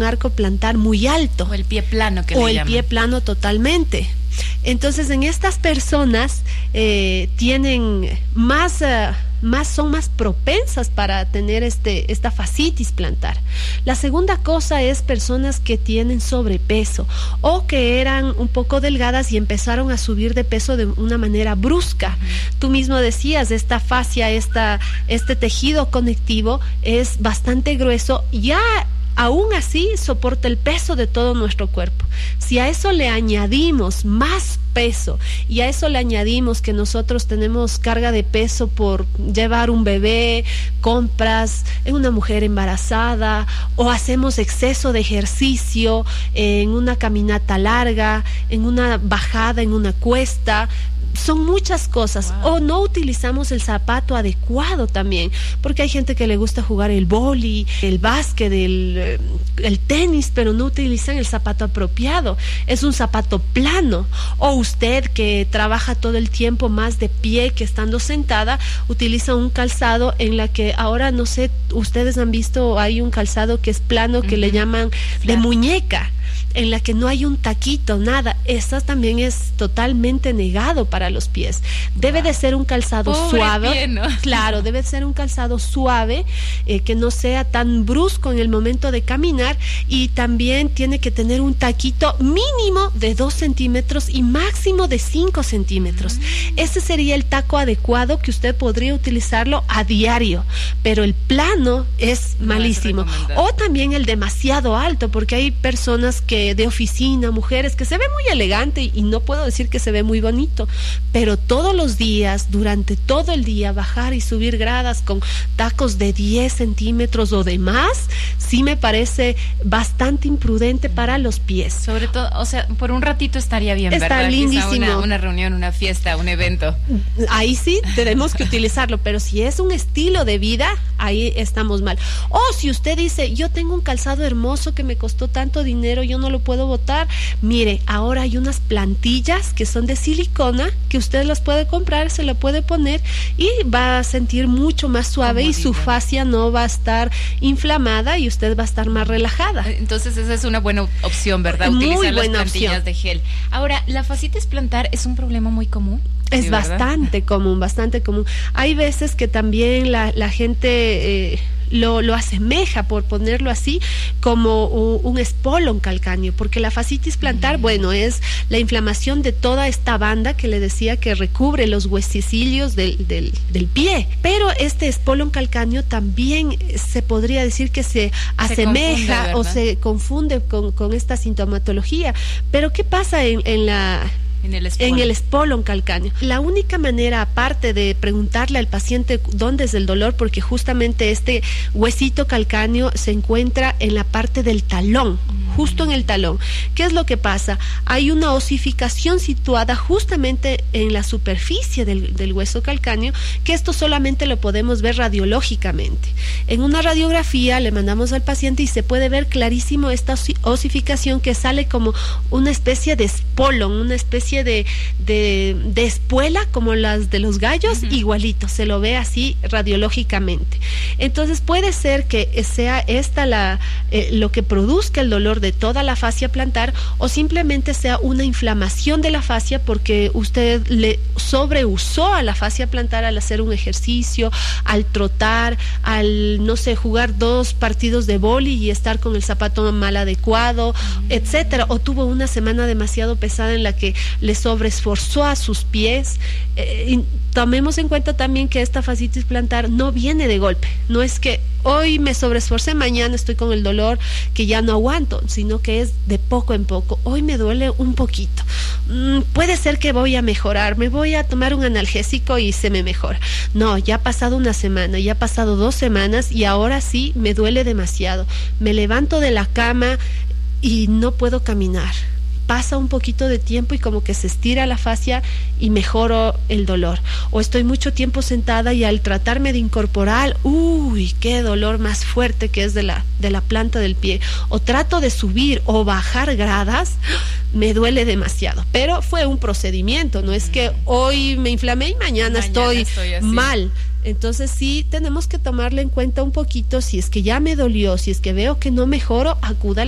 arco plantar muy alto. O el pie plano que o le el llaman. pie plano totalmente. Entonces, en estas personas tienen son más propensas para tener esta fascitis plantar. La segunda cosa es personas que tienen sobrepeso o que eran un poco delgadas y empezaron a subir de peso de una manera brusca. Tú mismo decías, esta fascia, este tejido conectivo es bastante grueso, ya aún así soporta el peso de todo nuestro cuerpo. Si a eso le añadimos más peso y a eso le añadimos que nosotros tenemos carga de peso por llevar un bebé, compras, en una mujer embarazada, o hacemos exceso de ejercicio en una caminata larga, en una bajada, en una cuesta, son muchas cosas. Wow. O no utilizamos el zapato adecuado también, porque hay gente que le gusta jugar el vóley, el básquet, el tenis, pero no utilizan el zapato apropiado. Es un zapato plano. O usted que trabaja todo el tiempo más de pie que estando sentada, utiliza un calzado en la que ahora, no sé, ustedes han visto, hay un calzado que es plano, que le llaman de muñeca, en la que no hay un taquito, nada. Esta también es totalmente negado para los pies. Debe de ser un calzado suave. Pie, ¿no? Claro, debe ser un calzado suave, que no sea tan brusco en el momento de caminar, y también tiene que tener un taquito mínimo de 2 centímetros y máximo de 5 centímetros. Ese sería el taco adecuado que usted podría utilizarlo a diario, pero el plano es malísimo. O también el demasiado alto, porque hay personas de oficina, mujeres, que se ve muy elegante y no puedo decir que se ve muy bonito, pero todos los días, durante todo el día, bajar y subir gradas con tacos de 10 centímetros o de más, sí me parece bastante imprudente para los pies. Sobre todo, o sea, por un ratito estaría bien, está ¿verdad? lindísimo. Una reunión, una fiesta, un evento. Ahí sí tenemos que utilizarlo, pero si es un estilo de vida, ahí estamos mal. O si usted dice, yo tengo un calzado hermoso que me costó tanto dinero, yo no lo puedo botar. Mire, ahora hay unas plantillas que son de silicona que usted las puede comprar, se la puede poner y va a sentir mucho más suave y su fascia no va a estar inflamada y usted va a estar más relajada. Entonces esa es una buena opción, ¿verdad? Muy utilizar las buena plantillas opción de gel. Ahora, ¿la fascitis plantar es un problema muy común? Es Sí, bastante común, bastante común. Hay veces que también la gente lo asemeja, por ponerlo así, como un espolón calcáneo, porque la fascitis plantar, bueno, es la inflamación de toda esta banda que le decía que recubre los huesecillos del pie. Pero este espolón calcáneo también se podría decir que se asemeja o se confunde con esta sintomatología. Pero ¿qué pasa en el espolón calcáneo? La única manera, aparte de preguntarle al paciente dónde es el dolor, porque justamente este huesito calcáneo se encuentra en la parte del talón, justo en el talón. ¿Qué es lo que pasa? Hay una osificación situada justamente en la superficie del hueso calcáneo, que esto solamente lo podemos ver radiológicamente. En una radiografía le mandamos al paciente y se puede ver clarísimo esta osificación que sale como una especie de espolón, una especie de espuela como las de los gallos, igualito, se lo ve así radiológicamente. Entonces puede ser que sea esta lo que produzca el dolor de toda la fascia plantar, o simplemente sea una inflamación de la fascia porque usted le sobreusó a la fascia plantar al hacer un ejercicio, al trotar, al, no sé, jugar 2 partidos de vóley y estar con el zapato mal adecuado, etcétera, o tuvo una semana demasiado pesada en la que le sobreesforzó a sus pies. Y tomemos en cuenta también que esta fascitis plantar no viene de golpe, no es que hoy me sobreesforcé, mañana estoy con el dolor que ya no aguanto, sino que es de poco en poco. Hoy me duele un poquito, puede ser que voy a mejorar, me voy a tomar un analgésico y se me mejora. No, ya ha pasado una semana, ya ha pasado 2 semanas y ahora sí me duele demasiado. Me levanto de la cama y no puedo caminar. Pasa un poquito de tiempo y como que se estira la fascia y mejoro el dolor. O estoy mucho tiempo sentada y al tratarme de incorporar, uy, qué dolor más fuerte que es de la planta del pie. O trato de subir o bajar gradas, me duele demasiado. Pero fue un procedimiento, no es que hoy me inflamé y mañana estoy mal. Entonces sí tenemos que tomarle en cuenta un poquito, si es que ya me dolió, si es que veo que no mejoro, acuda